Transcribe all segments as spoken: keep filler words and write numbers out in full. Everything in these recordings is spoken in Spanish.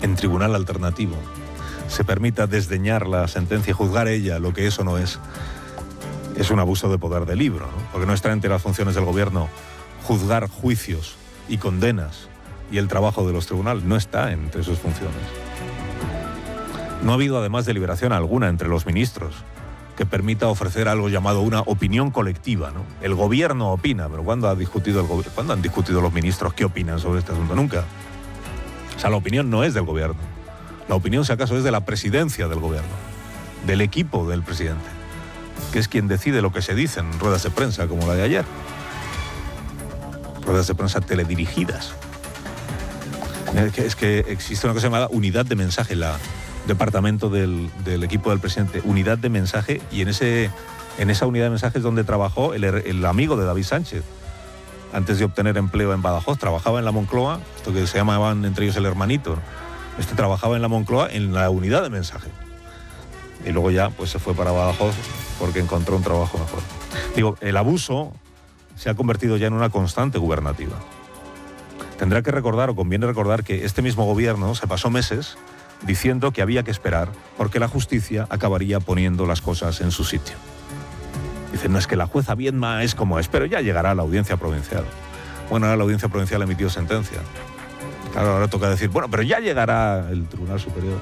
en tribunal alternativo, se permita desdeñar la sentencia y juzgar ella lo que eso no es, es un abuso de poder de libro, ¿no? Porque no está entre las funciones del gobierno juzgar juicios y condenas, y el trabajo de los tribunales no está entre sus funciones. No ha habido además deliberación alguna entre los ministros que permita ofrecer algo llamado una opinión colectiva, ¿no? El gobierno opina, pero ¿cuándo ha discutido el go- ¿cuándo han discutido los ministros qué opinan sobre este asunto? Nunca. O sea, la opinión no es del gobierno. La opinión, si acaso, es de la presidencia del gobierno, del equipo del presidente, que es quien decide lo que se dice en ruedas de prensa como la de ayer. Ruedas de prensa teledirigidas. Es que, es que existe una cosa llamada unidad de mensaje, la departamento del, del equipo del presidente, unidad de mensaje, y en ese en esa unidad de mensaje es donde trabajó el, el amigo de David Sánchez. Antes de obtener empleo en Badajoz, trabajaba en la Moncloa, esto que se llamaban entre ellos el hermanito, ¿no? Este trabajaba en la Moncloa en la unidad de mensaje. Y luego ya pues se fue para Badajoz porque encontró un trabajo mejor. Digo, el abuso se ha convertido ya en una constante gubernativa. Tendrá que recordar, o conviene recordar, que este mismo gobierno se pasó meses diciendo que había que esperar porque la justicia acabaría poniendo las cosas en su sitio. Dicen, no, es que la jueza Viedma es como es, pero ya llegará a la audiencia provincial. Bueno, ahora la audiencia provincial emitió sentencia. Claro, ahora toca decir, bueno, pero ya llegará el Tribunal Superior.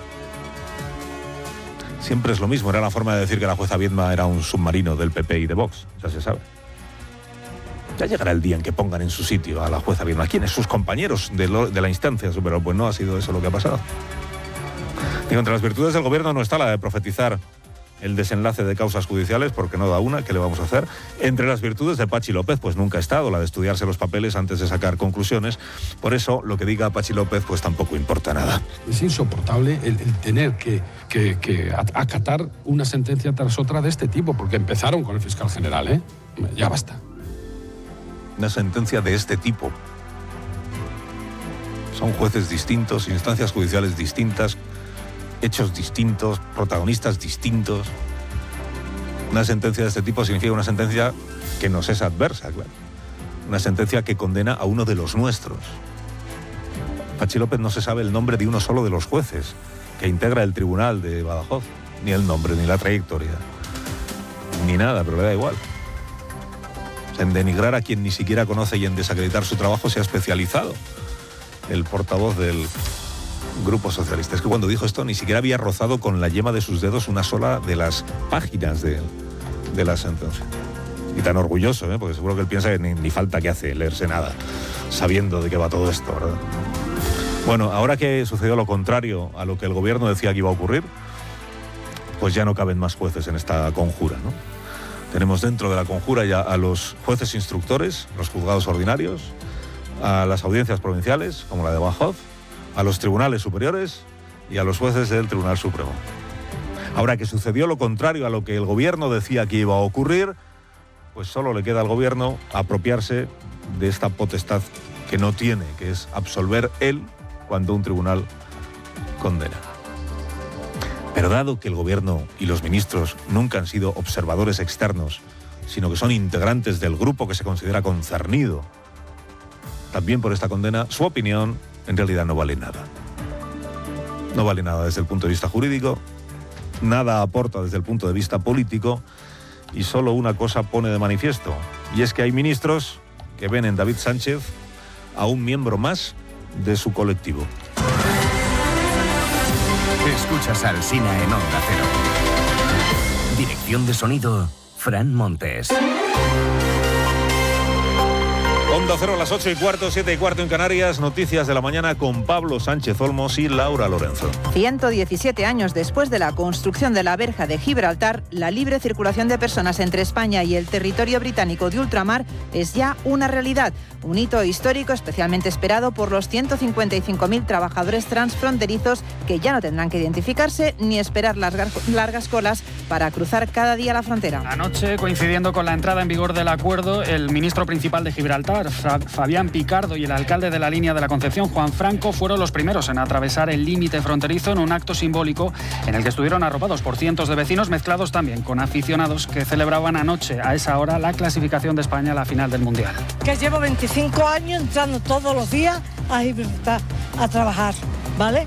Siempre es lo mismo, era la forma de decir que la jueza Viedma era un submarino del P P y de Vox, ya se sabe. Ya llegará el día en que pongan en su sitio a la jueza Viedma. ¿Quiénes? Sus compañeros de, lo, de la instancia superior. Pues no ha sido eso lo que ha pasado. Digo, entre las virtudes del gobierno no está la de profetizar el desenlace de causas judiciales, porque no da una, ¿qué le vamos a hacer? Entre las virtudes de Pachi López, pues nunca ha estado la de estudiarse los papeles antes de sacar conclusiones. Por eso, lo que diga Pachi López, pues tampoco importa nada. Es insoportable el, el tener que, que, que acatar una sentencia tras otra de este tipo, porque empezaron con el fiscal general, ¿eh? Ya basta. Una sentencia de este tipo. Son jueces distintos, instancias judiciales distintas, hechos distintos, protagonistas distintos. Una sentencia de este tipo significa una sentencia que nos es adversa, claro. Una sentencia que condena a uno de los nuestros. Pachi López no se sabe el nombre de uno solo de los jueces que integra el tribunal de Badajoz. Ni el nombre, ni la trayectoria, ni nada, pero le da igual. En denigrar a quien ni siquiera conoce y en desacreditar su trabajo se ha especializado el portavoz del Grupo Socialista. Es que cuando dijo esto ni siquiera había rozado con la yema de sus dedos una sola de las páginas de, de la sentencia. Y tan orgulloso, ¿eh? Porque seguro que él piensa que ni, ni falta que hace leerse nada, sabiendo de qué va todo esto, ¿verdad? Bueno, ahora que sucedió lo contrario a lo que el gobierno decía que iba a ocurrir, pues ya no caben más jueces en esta conjura, ¿no? Tenemos dentro de la conjura ya a los jueces instructores, los juzgados ordinarios, a las audiencias provinciales, como la de Badajoz, a los tribunales superiores y a los jueces del Tribunal Supremo. Ahora que sucedió lo contrario a lo que el gobierno decía que iba a ocurrir, pues solo le queda al gobierno apropiarse de esta potestad que no tiene, que es absolver él cuando un tribunal condena. Pero dado que el gobierno y los ministros nunca han sido observadores externos, sino que son integrantes del grupo que se considera concernido también por esta condena, su opinión en realidad no vale nada. No vale nada desde el punto de vista jurídico, nada aporta desde el punto de vista político, y solo una cosa pone de manifiesto, y es que hay ministros que ven en David Sánchez a un miembro más de su colectivo. Escuchas a Alsina en Onda Cero. Dirección de sonido, Fran Montes. Onda Cero a las ocho y cuarto, siete y cuarto en Canarias. Noticias de la mañana con Pablo Sánchez Olmos y Laura Lorenzo. ciento diecisiete años después de la construcción de la verja de Gibraltar, la libre circulación de personas entre España y el territorio británico de ultramar es ya una realidad. Un hito histórico especialmente esperado por los ciento cincuenta y cinco mil trabajadores transfronterizos que ya no tendrán que identificarse ni esperar largas, largas colas para cruzar cada día la frontera. Anoche, coincidiendo con la entrada en vigor del acuerdo, el ministro principal de Gibraltar, Fabián Picardo, y el alcalde de la línea de la Concepción, Juan Franco, fueron los primeros en atravesar el límite fronterizo en un acto simbólico en el que estuvieron arropados por cientos de vecinos, mezclados también con aficionados que celebraban anoche a esa hora la clasificación de España a la final del Mundial. Que llevo veinticinco años entrando todos los días a Gibraltar a trabajar, ¿vale?